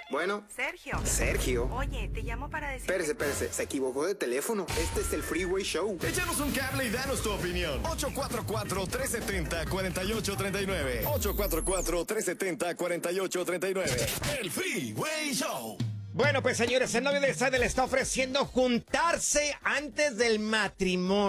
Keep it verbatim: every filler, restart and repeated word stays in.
Bueno. Sergio. Sergio. Oye, te llamo para decir... Espérese, espérese. Se equivocó de teléfono. Este es el Freeway Show. Échanos un cable y danos tu opinión. ocho cuatro cuatro, tres siete cero, cuatro ocho tres nueve. ocho cuatro cuatro, tres siete cero, cuatro ocho tres nueve. El Freeway Show. Bueno, pues señores, el novio de Sadel le está ofreciendo juntarse antes del matrimonio.